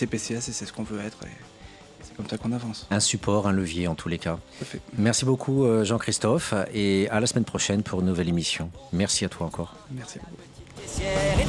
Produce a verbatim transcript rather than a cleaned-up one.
T P C S et c'est ce qu'on veut être. Et c'est comme ça qu'on avance. Un support, un levier en tous les cas. Tout à fait. Merci beaucoup Jean-Christophe et à la semaine prochaine pour une nouvelle émission. Merci à toi encore. Merci beaucoup.